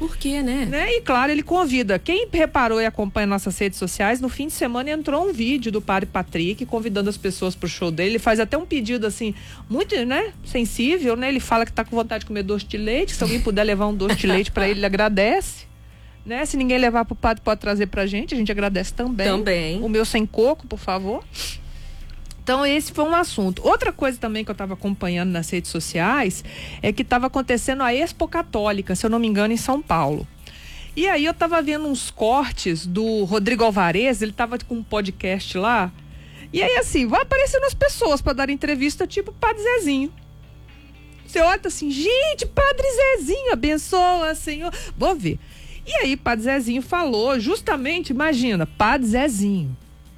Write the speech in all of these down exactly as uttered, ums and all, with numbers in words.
Por quê, né? né? E claro, ele convida. Quem reparou e acompanha nossas redes sociais, no fim de semana entrou um vídeo do padre Patrick convidando as pessoas pro show dele. Ele faz até um pedido assim, muito, né, sensível, né? Ele fala que tá com vontade de comer doce de leite, se alguém puder levar um doce de leite para ele, ele agradece. Né? Se ninguém levar pro padre, pode trazer pra gente, a gente agradece também. Também. O meu sem coco, por favor. Então esse foi um assunto. Outra coisa também que eu estava acompanhando nas redes sociais é que estava acontecendo a Expo Católica, se eu não me engano, em São Paulo. E aí eu estava vendo uns cortes do Rodrigo Alvarez, ele estava com um podcast lá. E aí assim, vai aparecendo as pessoas para dar entrevista, tipo Padre Zezinho. Você olha assim, gente, Padre Zezinho, abençoa, Senhor. Vou ver. E aí Padre Zezinho falou, justamente, imagina, Padre Zezinho.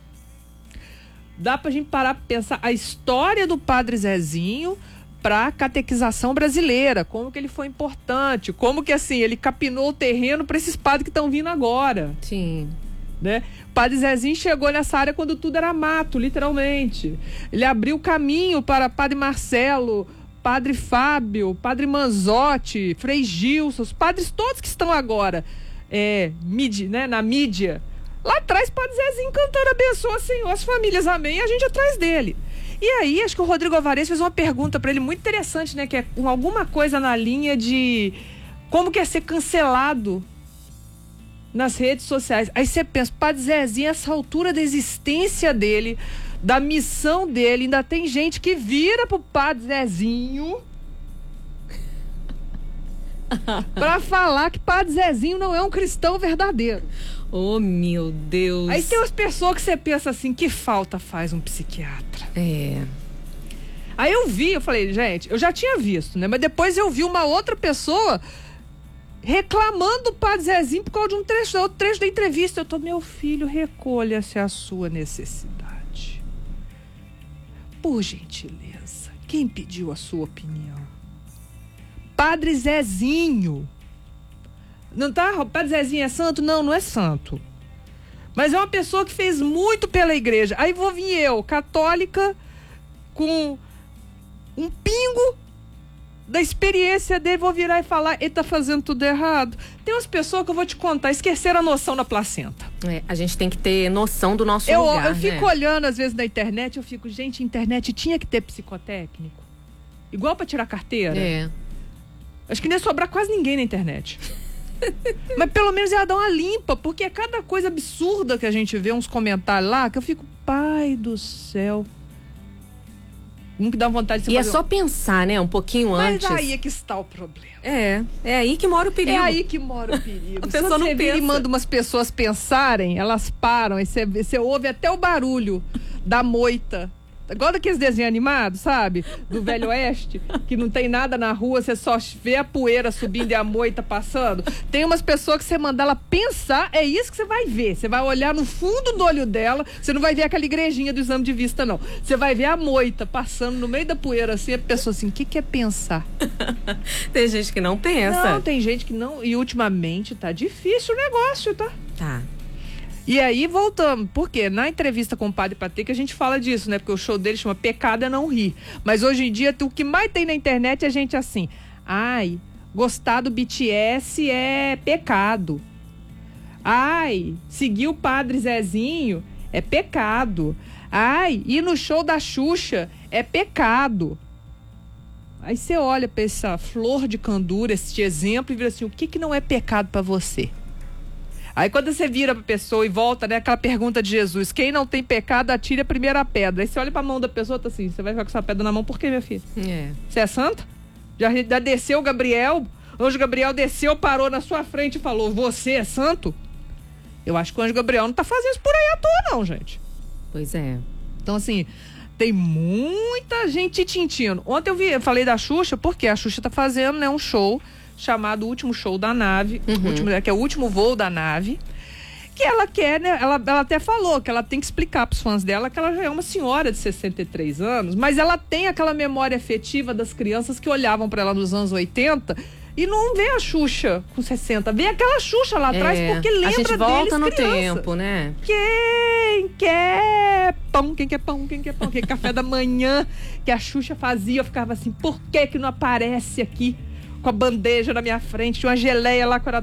Dá pra gente parar pra pensar a história do Padre Zezinho pra catequização brasileira, como que ele foi importante, como que assim, ele capinou o terreno para esses padres que estão vindo agora. Sim. Né? O Padre Zezinho chegou nessa área quando tudo era mato, literalmente. Ele abriu caminho para Padre Marcelo, Padre Fábio, Padre Manzotti, Frei Gilson, os padres todos que estão agora é, mídia, né, na mídia. Lá atrás, Padre Zezinho cantando abençoa, Senhor, as famílias, amém, a gente atrás dele. E aí, acho que o Rodrigo Alvarez fez uma pergunta para ele muito interessante, né? Que é alguma coisa na linha de como que é ser cancelado nas redes sociais. Aí você pensa, Padre Zezinho, essa altura da existência dele, da missão dele, ainda tem gente que vira pro Padre Zezinho para falar que Padre Zezinho não é um cristão verdadeiro. Oh, meu Deus. Aí tem umas pessoas que você pensa assim, que falta faz um psiquiatra? É. Aí eu vi, eu falei, gente, eu já tinha visto, né? Mas depois eu vi uma outra pessoa reclamando do Padre Zezinho por causa de um trecho, outro trecho da entrevista. Eu tô, meu filho, recolha-se a sua necessidade. Por gentileza, quem pediu a sua opinião? Padre Zezinho. Não tá? O Padre Zezinho é santo? Não, não é santo. Mas é uma pessoa que fez muito pela igreja. Aí vou vir eu, católica, com um pingo da experiência dele, vou virar e falar, ele tá fazendo tudo errado. Tem umas pessoas que eu vou te contar, esqueceram a noção da placenta. É, a gente tem que ter noção do nosso eu, lugar, Eu fico né? olhando, às vezes, na internet, eu fico, gente, internet tinha que ter psicotécnico. Igual pra tirar carteira. É. Acho que nem ia sobrar quase ninguém na internet. Mas pelo menos ela dá uma limpa, porque é cada coisa absurda que a gente vê, uns comentários lá, que eu fico, pai do céu. Um que dá vontade de E fazer é só um... pensar, né? Um pouquinho Mas antes. Mas aí é que está o problema. É, é aí que mora o perigo. É aí que mora o perigo. A Se pessoa você não vira pensa. e manda umas pessoas pensarem, elas param, aí você, você ouve até o barulho da moita. Igual daqueles desenhos animados, sabe? Do Velho Oeste, que não tem nada na rua, você só vê a poeira subindo e a moita passando. Tem umas pessoas que você manda ela pensar, é isso que você vai ver. Você vai olhar no fundo do olho dela, você não vai ver aquela igrejinha do exame de vista, não. Você vai ver a moita passando no meio da poeira, assim, a pessoa assim, o que, que é pensar? Tem gente que não pensa. Não, tem gente que não. E ultimamente tá difícil o negócio, tá? Tá. E aí voltamos, porque na entrevista com o Padre Patrick a gente fala disso, né? Porque o show dele chama Pecado é Não Rir. Mas hoje em dia o que mais tem na internet é gente assim, ai, gostar do B T S é pecado. Ai, seguir o Padre Zezinho é pecado. Ai, ir no show da Xuxa é pecado. Aí você olha para essa flor de candura, esse exemplo, e vira assim, o que que não é pecado para você? Aí quando você vira pra pessoa e volta, né, aquela pergunta de Jesus, quem não tem pecado, atire a primeira pedra. Aí você olha pra mão da pessoa, tá assim, você vai ficar com essa pedra na mão, por quê, minha filha? É. Você é santa? Já, já desceu o Gabriel, o anjo Gabriel desceu, parou na sua frente e falou, você é santo? Eu acho que o anjo Gabriel não tá fazendo isso por aí à toa, não, gente. Pois é. Então, assim, tem muita gente tintindo. Ontem eu vi, eu falei da Xuxa, porque a Xuxa tá fazendo, né, um show chamado Último Show da Nave, Uhum. último, que é o último voo da nave, que ela quer, né, ela, ela até falou que ela tem que explicar pros fãs dela que ela já é uma senhora de sessenta e três anos, mas ela tem aquela memória afetiva das crianças que olhavam para ela nos anos oitenta e não vê a Xuxa com sessenta, vê aquela Xuxa lá atrás, É. porque lembra A gente volta deles no criança. tempo, né? Quem quer pão, quem quer pão, quem quer pão, aquele café da manhã que a Xuxa fazia, eu ficava assim, por que que não aparece aqui com a bandeja na minha frente, tinha uma geleia lá que eu era